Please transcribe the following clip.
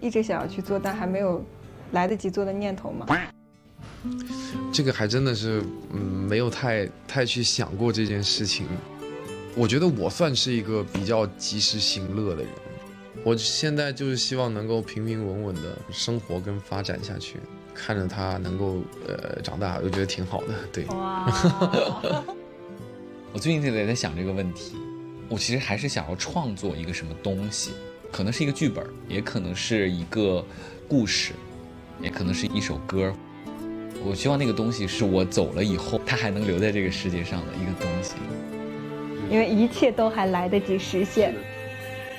一直想要去做，但还没有来得及做的念头吗？ 这个还真的是，没有太去想过这件事情。我觉得我算是一个比较及时行乐的人，我现在就是希望能够平平稳稳的生活跟发展下去，看着他能够长大，我觉得挺好的。对， 哇，我最近也在想这个问题，我其实还是想要创作一个什么东西，可能是一个剧本，也可能是一个故事，也可能是一首歌。我希望那个东西是我走了以后，它还能留在这个世界上的一个东西。 因为一切都还来得及实现。